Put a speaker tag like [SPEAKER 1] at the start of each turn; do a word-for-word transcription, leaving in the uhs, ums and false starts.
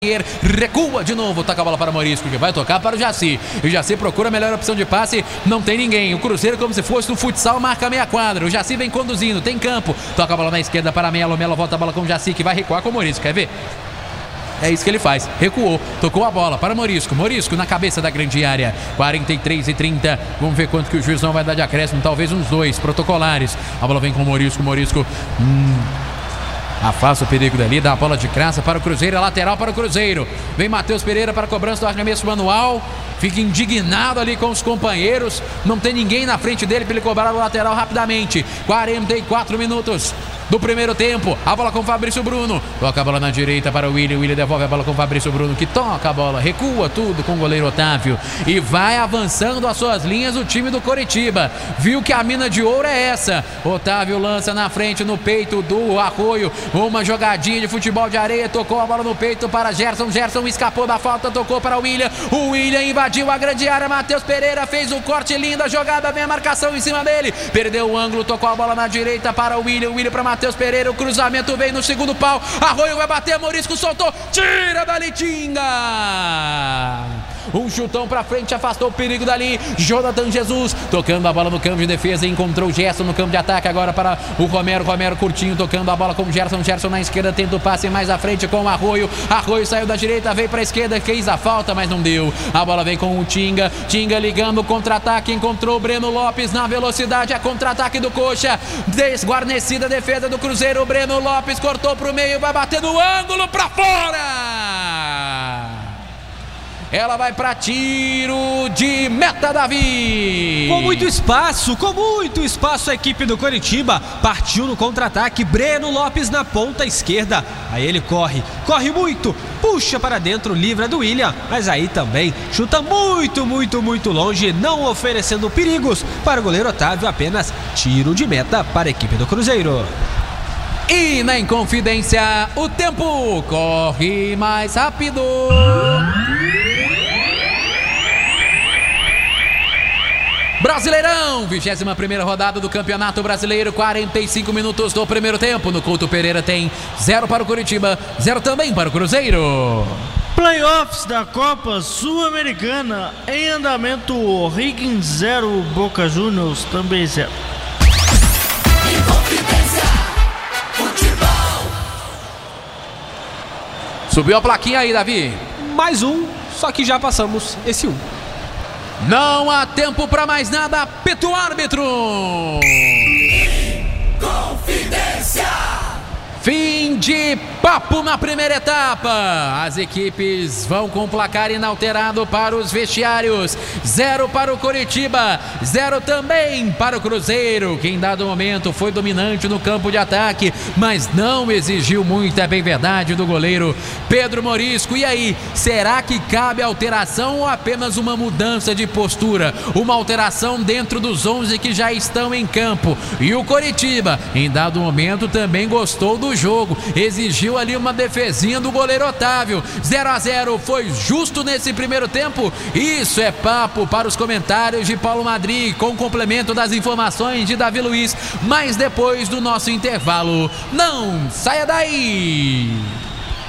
[SPEAKER 1] Recua de novo, toca a bola para o Morisco, que vai tocar para o Jaci. O Jaci procura a melhor opção de passe, não tem ninguém. O Cruzeiro, como se fosse no futsal, marca meia quadra. O Jaci vem conduzindo, tem campo. Toca a bola na esquerda para Melo. Melo volta a bola com o Jaci, que vai recuar com o Morisco. Quer ver? É isso que ele faz, recuou, tocou a bola para Morisco, Morisco na cabeça da grande área, quarenta e três e trinta, vamos ver quanto que o juiz não vai dar de acréscimo, talvez uns dois protocolares. A bola vem com o Morisco, Morisco hum, afasta o perigo dali, dá a bola de graça para o Cruzeiro, é lateral para o Cruzeiro. Vem Matheus Pereira para a cobrança do arremesso manual, fica indignado ali com os companheiros, não tem ninguém na frente dele para ele cobrar o lateral rapidamente. Quarenta e quatro minutos do primeiro tempo, a bola com o Fabrício Bruno, toca a bola na direita para o William, o William devolve a bola com o Fabrício Bruno, que toca a bola, recua tudo com o goleiro Otávio e vai avançando as suas linhas o time do Coritiba, viu que a mina de ouro é essa, Otávio lança na frente no peito do Arroio, uma jogadinha de futebol de areia, tocou a bola no peito para Gerson, Gerson escapou da falta, tocou para o William, o William invadiu a grande área, Matheus Pereira fez um corte lindo, a jogada, vem a marcação em cima dele, perdeu o ângulo, tocou a bola na direita para o William, o William para Matheus Pereira, o cruzamento vem no segundo pau, Arroio vai bater, Morisco soltou, tira dali Tinga, um chutão pra frente, afastou o perigo dali, Jonathan Jesus, tocando a bola no campo de defesa, encontrou o Gerson no campo de ataque, agora para o Romero, Romero curtinho, tocando a bola com o Gerson, Gerson na esquerda, tenta o passe mais à frente com o Arroio, Arroio saiu da direita, veio pra esquerda, fez a falta, mas não deu, a bola vem com o Tinga, Tinga ligando o contra-ataque, encontrou o Breno Lopes na velocidade, a contra-ataque do Coxa, desguarnecida a defesa do Cruzeiro, o Breno Lopes cortou pro meio, vai bater no ângulo pra fora! Ela vai para tiro de meta, Davi.
[SPEAKER 2] Com muito espaço, com muito espaço a equipe do Coritiba partiu no contra-ataque, Breno Lopes na ponta esquerda. Aí ele corre, corre muito, puxa para dentro, livra do William, mas aí também chuta muito, muito, muito longe, não oferecendo perigos para o goleiro Otávio, apenas tiro de meta para a equipe do Cruzeiro.
[SPEAKER 1] E na Inconfidência, o tempo corre mais rápido. Brasileirão, vigésima primeira rodada do Campeonato Brasileiro, quarenta e cinco minutos do primeiro tempo. No Couto Pereira tem zero para o Coritiba, zero também para o Cruzeiro.
[SPEAKER 3] Playoffs da Copa Sul-Americana em andamento, Higgins zero, Boca Juniors também zero.
[SPEAKER 1] Subiu a plaquinha aí, Davi.
[SPEAKER 2] Mais um, só que já passamos esse um.
[SPEAKER 1] Não há tempo para mais nada, apita o árbitro. Confidência. Fim de papo na primeira etapa. As equipes vão com o placar inalterado para os vestiários. Zero para o Coritiba, zero também para o Cruzeiro, que em dado momento foi dominante no campo de ataque, mas não exigiu muito, é bem verdade, do goleiro Pedro Morisco. E aí, será que cabe alteração ou apenas uma mudança de postura? Uma alteração dentro dos onze que já estão em campo. E o Coritiba, em dado momento, também gostou do jogo, exigiu ali uma defesinha do goleiro Otávio. Zero a zero, foi justo nesse primeiro tempo? Isso é papo para os comentários de Paulo Madri, com complemento das informações de Davi Luiz, mas depois do nosso intervalo. Não saia daí!